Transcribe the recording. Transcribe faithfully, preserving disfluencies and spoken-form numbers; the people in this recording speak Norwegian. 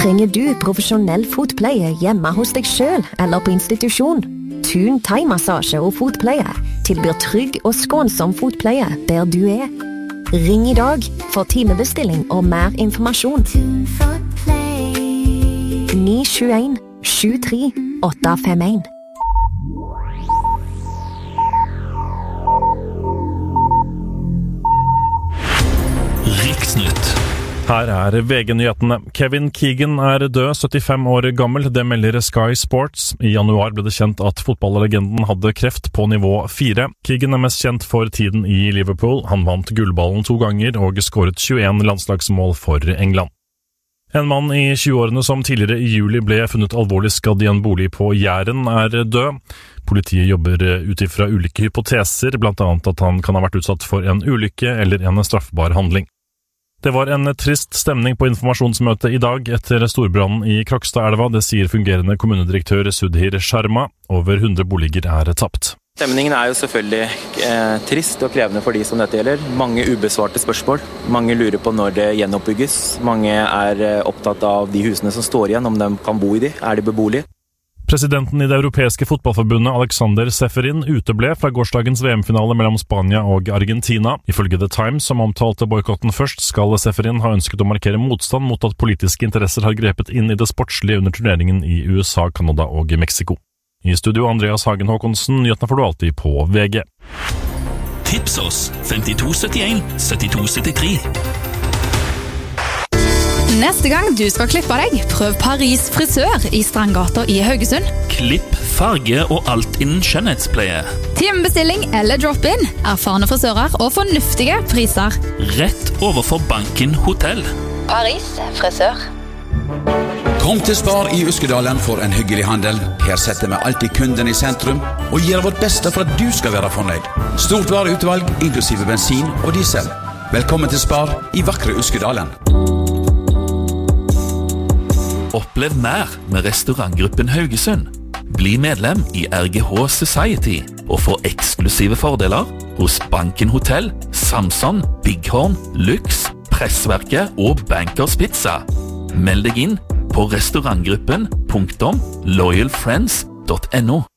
Trenger du profesjonell fotpleie hjemme hos deg selv eller på institusjon? Thun thai-massasje og fotpleie tilbyr trygg og skånsom fotpleie der du er. Ring i dag for timebestilling og mer informasjon. ni sju en sju tre åtte fem en. Riksnytt. Her er V G-nyhetene. Kevin Keegan er død, syttifem år gammel. Det melder Sky Sports. I januar ble det kjent at fotballlegenden hadde kreft på nivå fire. Keegan er mest kjent for tiden i Liverpool. Han vant gullballen to ganger og skåret tjueen landslagsmål for England. En mann i tjueårene som tidligere i juli ble funnet alvorlig skadd i en bolig på Jæren er død. Politiet jobber ut ifra ulike hypoteser, blant annet at han kan ha vært utsatt for en ulykke eller en straffbar handling. Det var en trist stemning på informasjonsmøtet i dag etter storbrannen i Krokstadelva, det sier fungerende kommunedirektør Sudhir Sharma. Over hundre boliger er tapt. Stemningen er jo selvfølgelig eh, trist og krevende for de som dette gjelder. Mange ubesvarte spørsmål. Mange lurer på når det gjenoppbygges. Mange er eh, opptatt av de husene som står igjen, om de kan bo i de. Er de beboelige? Presidenten i det europeiske fotballforbundet, Alexander Seferin, uteble fra gårsdagens V M-finale mellom Spania og Argentina. Ifølge The Times, som omtalte boykotten først, skal Seferin ha ønsket å markere motstand mot at politiske interesser har grepet inn i det sportslige under turneringen i U S A, Canada og Mexico. I studio Andreas Hagen Håkonsen, nyhetene får du alltid på V G. Tips oss femtito syttien syttito syttitre. Neste gang du skal klippe deg, prøv Paris frisør i Strandgata i Haugesund. Klipp, farge og alt innen skjønnhetspleie. Timebestilling eller drop-in, erfarne frisører og fornuftige priser. Rett overfor Banken Hotell. Paris frisør. Kom til Spar i Uskedalen for en hyggelig handel. Her setter vi alltid kunden i sentrum og gjør vårt beste for at du skal være fornøyd. Stort vareutvalg, inklusive bensin og diesel. Velkommen til Spar i vakre Uskedalen. Opplev mer med restaurantgruppen Haugesund. Bli medlem i R G H Society og få eksklusive fordeler hos Banken Hotell, Samson, Bighorn, Lux, Pressverket og Bankers Pizza. Meld deg inn på restaurantgruppen punktum loyalfriends punktum no.